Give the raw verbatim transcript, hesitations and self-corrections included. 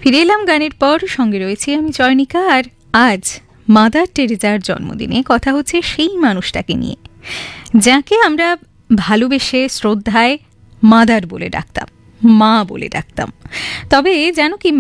ফিরে এলাম গানের পর, সঙ্গে রয়েছি আমি চয়নিকা। আর আজ মাদার টেরেজার জন্মদিনে কথা হচ্ছে সেই মানুষটাকে নিয়ে যাকে আমরা ভালোবেসে শ্রদ্ধায় মাদার বলে ডাকতাম, মা বলে ডাকতাম। তবে জানো কি,